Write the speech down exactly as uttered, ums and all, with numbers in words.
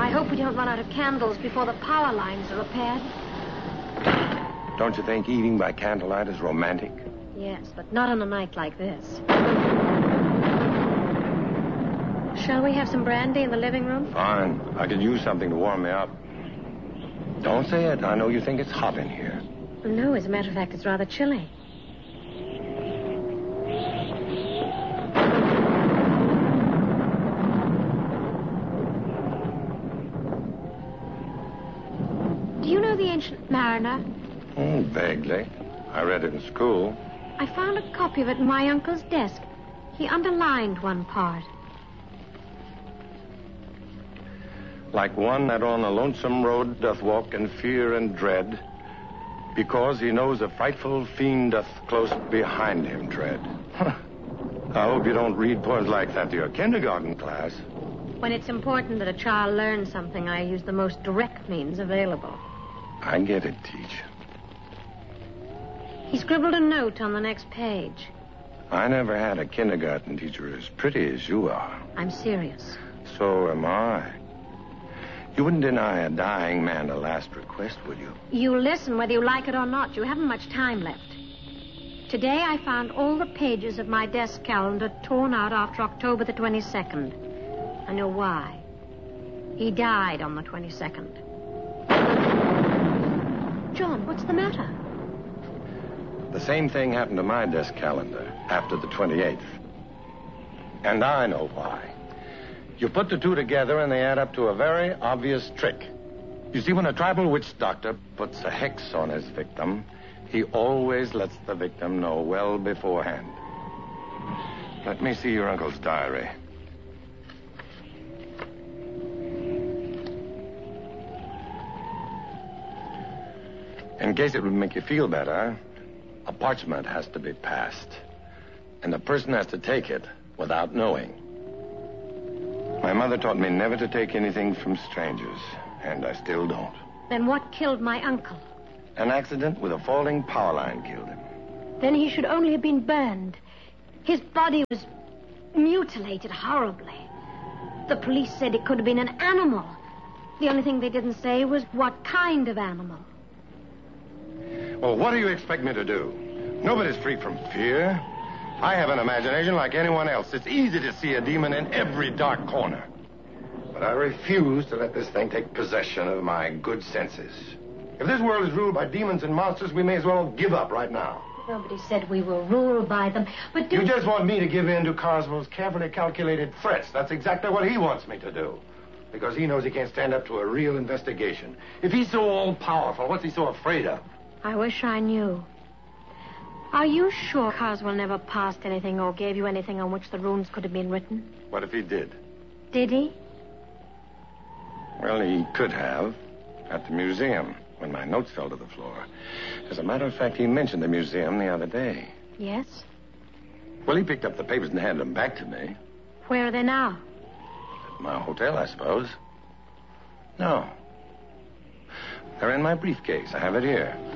I hope we don't run out of candles before the power lines are repaired. Don't you think eating by candlelight is romantic? Yes, but not on a night like this. Shall we have some brandy in the living room? Fine. I could use something to warm me up. Don't say it. I know you think it's hot in here. No, as a matter of fact, it's rather chilly. Do you know the Ancient Mariner? Hmm, vaguely. I read it in school. I found a copy of it in my uncle's desk. He underlined one part. Like one that on a lonesome road doth walk in fear and dread, because he knows a frightful fiend doth close behind him tread. I hope you don't read poems like that to your kindergarten class. When it's important that a child learn something, I use the most direct means available. I get it, Teach. He scribbled a note on the next page. I never had a kindergarten teacher as pretty as you are. I'm serious. So am I. You wouldn't deny a dying man a last request, would you? You listen whether you like it or not. You haven't much time left. Today I found all the pages of my desk calendar torn out after October the twenty-second. I know why. He died on the twenty-second. John, what's the matter? The same thing happened to my desk calendar after the twenty-eighth. And I know why. You put the two together and they add up to a very obvious trick. You see, when a tribal witch doctor puts a hex on his victim, he always lets the victim know well beforehand. Let me see your uncle's diary. In case it would make you feel better, a parchment has to be passed. And the person has to take it without knowing. My mother taught me never to take anything from strangers, and I still don't. Then what killed my uncle? An accident with a falling power line killed him. Then he should only have been burned. His body was mutilated horribly. The police said it could have been an animal. The only thing they didn't say was what kind of animal. Well, what do you expect me to do? Nobody's free from fear. I have an imagination like anyone else. It's easy to see a demon in every dark corner. But I refuse to let this thing take possession of my good senses. If this world is ruled by demons and monsters, we may as well give up right now. Nobody said we were ruled by them, but do... You just want me to give in to Carswell's carefully calculated threats. That's exactly what he wants me to do. Because he knows he can't stand up to a real investigation. If he's so all-powerful, what's he so afraid of? I wish I knew. Are you sure Carswell never passed anything or gave you anything on which the runes could have been written? What if he did? Did he? Well, he could have. At the museum, when my notes fell to the floor. As a matter of fact, he mentioned the museum the other day. Yes? Well, he picked up the papers and handed them back to me. Where are they now? At my hotel, I suppose. No. They're in my briefcase. I have it here.